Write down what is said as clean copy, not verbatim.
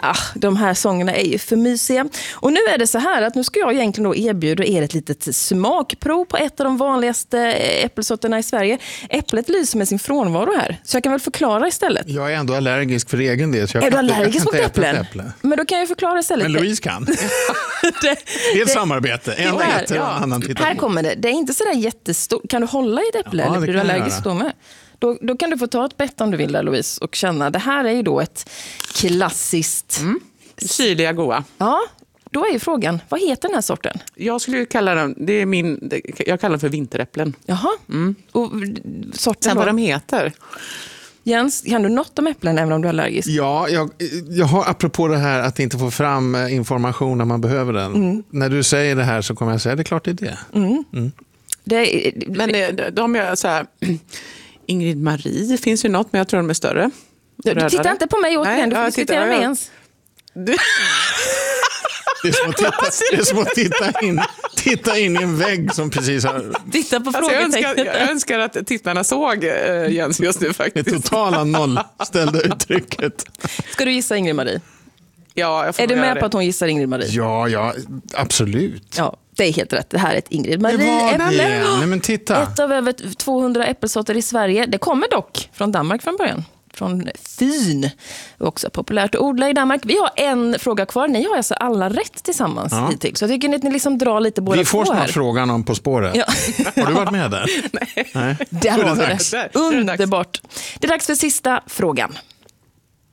De här sångerna är ju för mysiga. Och nu är det så här att nu ska jag egentligen då erbjuda er ett litet smakprov på ett av de vanligaste äppelsorterna i Sverige. Äpplet lyser med sin frånvaro här. Så jag kan väl förklara istället. Jag är ändå allergisk för egen del. Så jag är du kan allergisk mot inte äta äpplen? ett äpple. Men då kan jag förklara istället. Men Louise kan. Det är ett samarbete. En äter och en annan tittar här på. kommer det. Det är inte sådär jättestort. Kan du hålla i ett äpple eller blir du allergisk då med? Då kan du få ta ett bett om du vill där, Louise, och känna. Det här är ju då ett klassiskt... Syrliga goa. Ja, då är ju frågan, vad heter den här sorten? Jag skulle kalla den, jag kallar den för vinteräpplen. Jaha, och sorten Sen då? vad de heter. Jens, kan du något om äpplen även om du är allergisk? Ja, jag har apropå det här att inte få fram information när man behöver den. När du säger det här så kommer jag säga, det är klart det är det. Men de är så här, Ingrid Marie finns ju något, men jag tror de är större. Du tittar inte på mig återigen, du får diskutera med Jens. Det är som att titta in i en vägg som precis har... Titta på frågetecknet. Jag önskar att tittarna såg Jens just nu faktiskt. Det totala nollställda uttrycket. Ska du gissa Ingrid Marie? Ja, jag får är du med det. på att hon gissar Ingrid Marie? Ja, absolut. Ja, det är helt rätt. Det här är ett Ingrid Marie-äpple. Nej, men titta. Ett av över 200 äppelsorter i Sverige. Det kommer dock från Danmark från början. Från Fyn. Också populärt att odla i Danmark. Vi har en fråga kvar. Ni har alltså alla rätt tillsammans hittills. Så jag tycker att ni liksom drar lite båda. Vi får två här. snart frågan om På spåret. Ja. Har du varit med där? Nej. Där har vi det. det. Underbart. Det är dags för sista frågan.